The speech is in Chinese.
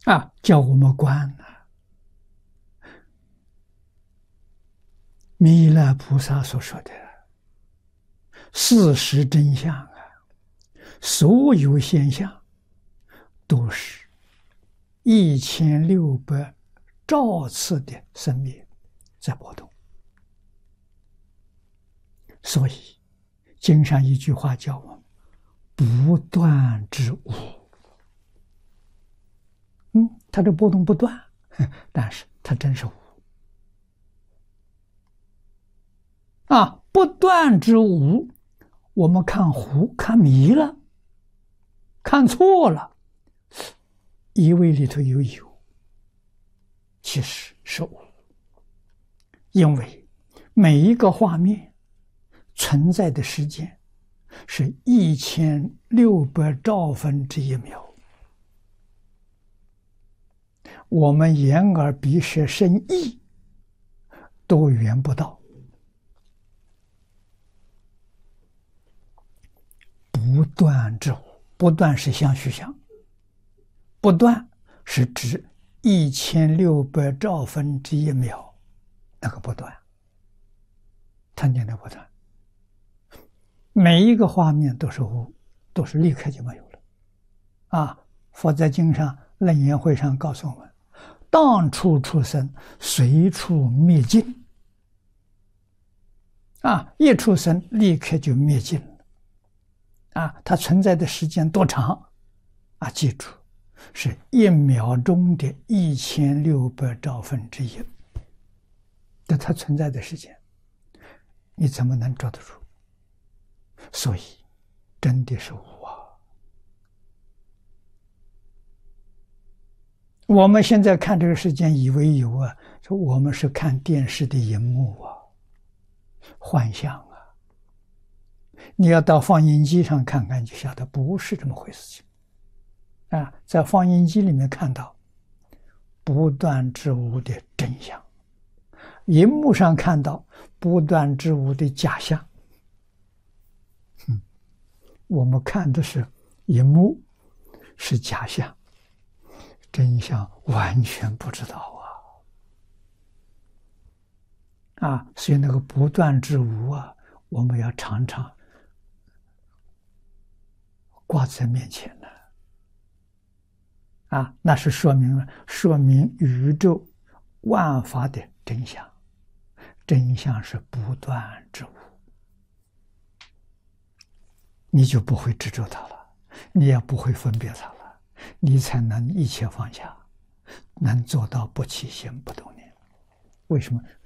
叫我们观弥勒菩萨所说的事实真相所有现象都是1600兆次的生灭在波动。所以经上一句话叫我们不断之无。它这波动不断，但是它真是无。不断之无，我们看糊看迷了，看错了，以为里头有，其实是无。因为每一个画面存在的时间是1600兆分之1秒，我们眼耳鼻舌身意都圆不到。不断之无，不断是相续相，不断是指1600兆分之1秒，那个不断，看见的不断。每一个画面都是无，都是立刻就没有了。佛在经上楞严会上告诉我们，当处出生，随处灭尽。一出生立刻就灭尽了。它存在的时间多长？记住，是1秒钟的1600兆分之1。那它存在的时间，你怎么能抓得住？所以，真的是无我们现在看这个世界，以为有说我们是看电视的荧幕幻象你要到放映机上看看，就晓得不是这么回事情。在放映机里面看到不断之无的真相，荧幕上看到不断之无的假象。我们看的是荧幕，是假象，真相完全不知道所以那个不断之无我们要常常挂在面前那是说明宇宙万法的真相，真相是不断之无，你就不会执着它了，你也不会分别它了，你才能一切放下，能做到不起心不动念。为什么？